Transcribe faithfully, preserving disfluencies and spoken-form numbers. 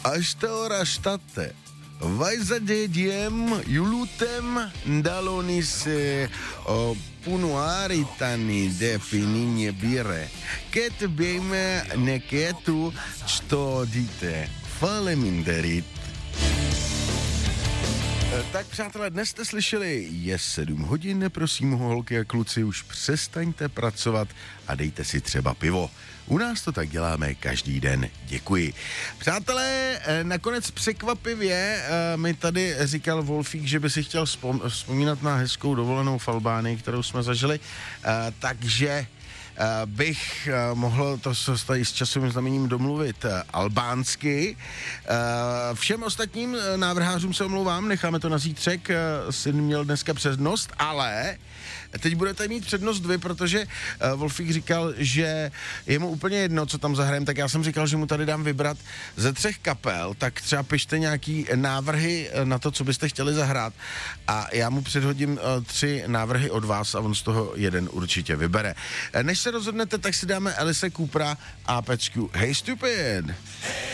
až ora state. Vaizadediem iulutem dalonis o punuaritani defininie bire. Ket bejme neketu, čo dite. Fale minderit. Tak přátelé, dnes jste slyšeli, je sedm hodin, prosím holky a kluci, už přestaňte pracovat a dejte si třeba pivo. U nás to tak děláme každý den. Děkuji. Přátelé, nakonec překvapivě mi tady říkal Wolfík, že by si chtěl vzpom- vzpomínat na hezkou dovolenou v Albánii, kterou jsme zažili, takže bych mohl to tady s časovým znamením domluvit albánsky. Všem ostatním návrhářům se omlouvám, necháme to na zítřek, syn měl dneska přednost, ale teď budete mít přednost vy, protože Wolfík říkal, že je mu úplně jedno, co tam zahrajem, tak já jsem říkal, že mu tady dám vybrat ze třech kapel, tak třeba pište nějaký návrhy na to, co byste chtěli zahrát a já mu předhodím tři návrhy od vás a on z toho jeden určitě vybere. Než se rozhodnete, tak si dáme Alice Coopera a pecku Hey Stupid. Hey.